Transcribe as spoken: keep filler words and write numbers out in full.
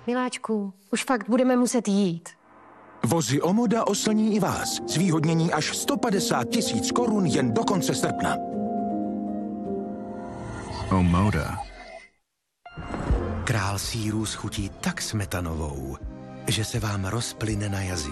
Miláčku, už fakt budeme muset jít. Vozy Omoda oslní i vás. Zvýhodnění až sto padesát tisíc korun jen do konce srpna. Omoda. Král sýrů schutí tak smetanovou, že se vám rozplyne na jazyku.